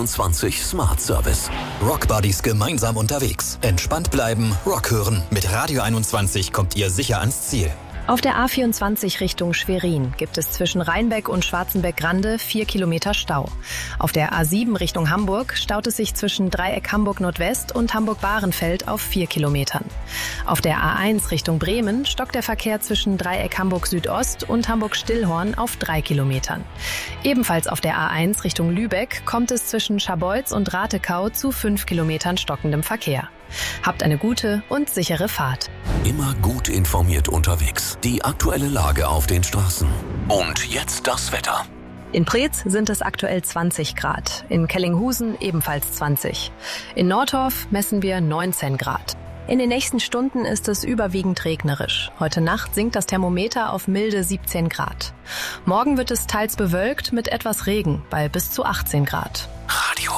A24 Smart Service. Rockbuddies gemeinsam unterwegs. Entspannt bleiben, Rock hören. Mit Radio 21 kommt ihr sicher ans Ziel. Auf der A24 Richtung Schwerin gibt es zwischen Rheinbeck und Schwarzenbeck-Grande 4 Kilometer Stau. Auf der A7 Richtung Hamburg staut es sich zwischen Dreieck Hamburg Nordwest und Hamburg-Bahrenfeld auf 4 Kilometern. Auf der A1 Richtung Bremen stockt der Verkehr zwischen Dreieck Hamburg Südost und Hamburg-Stillhorn auf 3 Kilometern. Ebenfalls auf der A1 Richtung Lübeck kommt es zwischen Scharbeutz und Ratekau zu 5 Kilometern stockendem Verkehr. Habt eine gute und sichere Fahrt. Immer gut informiert unterwegs. Die aktuelle Lage auf den Straßen. Und jetzt das Wetter. In Preetz sind es aktuell 20 Grad, in Kellinghusen ebenfalls 20. In Nordorf messen wir 19 Grad. In den nächsten Stunden ist es überwiegend regnerisch. Heute Nacht sinkt das Thermometer auf milde 17 Grad. Morgen wird es teils bewölkt mit etwas Regen bei bis zu 18 Grad.